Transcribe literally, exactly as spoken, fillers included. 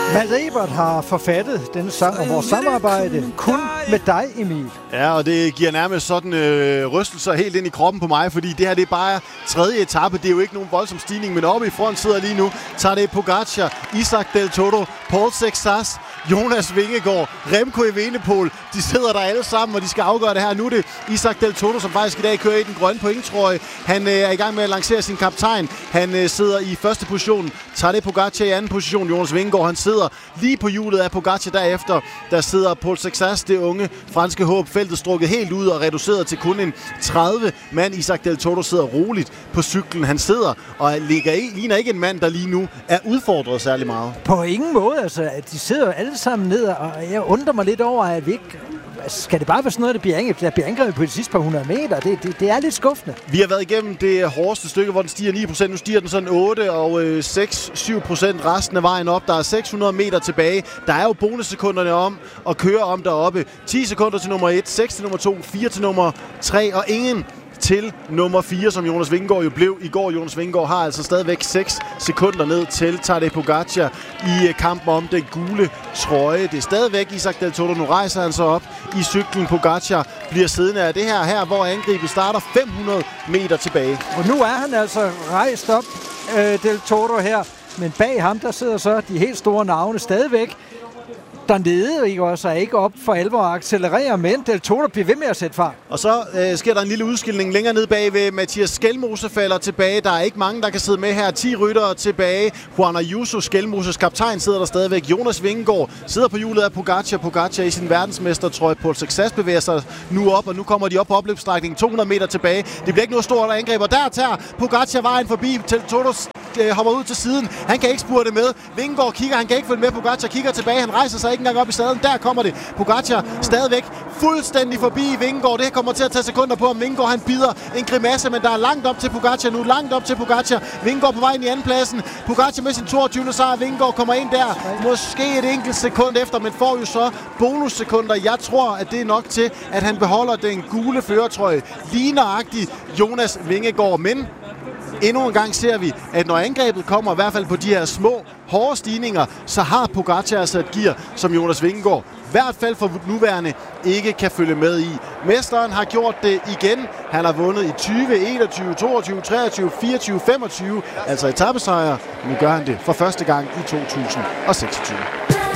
Malte Ebert har forfattet denne sang om vores samarbejde kun med dig, Emil. Ja, og det giver nærmest sådan øh, rystelser helt ind i kroppen på mig, fordi det her det er bare tredje etape. Det er jo ikke nogen voldsom stigning, men oppe i front sidder lige nu Tadej Pogačar, Isaac Del Toro, Paul Sexas, Jonas Vingegaard, Remco Evenepoel. De sidder der alle sammen, og de skal afgøre det her. Nu er det Isaac Del Toro, som faktisk i dag kører i den grønne pointtrøje. Han øh, er i gang med at lancere sin kaptajn. Han øh, sidder i første position. Tadej Pogačar i anden position. Jonas Vingegaard, han sidder lige på hjulet af Pogačar derefter. Der sidder Paul Sexas, det unge franske håb. Feltet strukket helt ud og reduceret til kun en tredive mand. Isaac Del Toro sidder roligt på cyklen. Han sidder og ligger i, ligner ikke en mand, der lige nu er udfordret særlig meget. På ingen måde, altså. De sidder alle sammen ned, og jeg undrer mig lidt over, at vi ikke... Skal det bare være sådan noget, der bliver angrebet, der bliver angrebet på de sidste par hundrede meter? Det, det, det er lidt skuffende. Vi har været igennem det hårdeste stykke, hvor den stiger ni procent. Nu stiger den sådan otte og øh, seks til syv procent resten af vejen op. Der er seks hundrede meter tilbage. Der er jo bonussekunderne om at køre om deroppe. ti sekunder til nummer et, seks til nummer to, fire til nummer tre og ingen til nummer fire, som Jonas Vingegaard jo blev i går. Jonas Vingegaard har altså stadigvæk seks sekunder ned til Tadej Pogačar i kampen om den gule trøje. Det er stadigvæk Isaac Del Toro. Nu rejser han så op i cyklen. Pogačar bliver siddende af det her, her hvor angrebet starter fem hundrede meter tilbage. Og nu er han altså rejst op, øh, Del Toro her. Men bag ham, der sidder så de helt store navne stadigvæk dernede, ikke også, er ikke op for alvor at accelerere, men Del Toro bliver ved med at sætte fart. Og så øh, sker der en lille udskilning længere ned bagved. Mathias Skelmose falder tilbage. Der er ikke mange, der kan sidde med her. ti ryttere tilbage. Juan Ayuso, Skelmoses kaptajn, sidder der stadigvæk. Jonas Vingegaard sidder på hjulet af Pogačar. Pogačar i sin verdensmestertrøje. Paul Sexas bevæger sig nu op, og nu kommer de op på opløbsstrækningen. to hundrede meter tilbage. Det bliver ikke noget stort angreb, og der tager Pogačar vejen forbi. Del Toro øh, hopper ud til siden. Han kan ikke spurte med. Vingegaard kigger, han kan ikke følge med. Pogačar kigger tilbage. Han rejser sig ikke engang op i sadlen. Der kommer det. Pogačar stadigvæk fuldstændig forbi Vingegaard. Det her kommer til at tage sekunder på, om Vingegaard han bider en grimasse, men der er langt op til Pogačar nu. Langt op til Pogačar. Vingegaard på vej ind i anden pladsen. Pogačar med sin toogtyvende sejr. Vingegaard kommer ind der. Måske et enkelt sekund efter, men får jo så bonussekunder. Jeg tror, at det er nok til, at han beholder den gule førertrøje. Lige nøjagtigt Jonas Vingegaard, men endnu en gang ser vi, at når angrebet kommer, i hvert fald på de her små, hårde stigninger, så har Pogačar altså et gear, som Jonas Vingegaard i hvert fald for nuværende ikke kan følge med i. Mesteren har gjort det igen. Han har vundet i tyve, enogtyve, toogtyve, treogtyve, fireogtyve, femogtyve, altså etapesejre. Nu gør han det for første gang i to tusind og seksogtyve.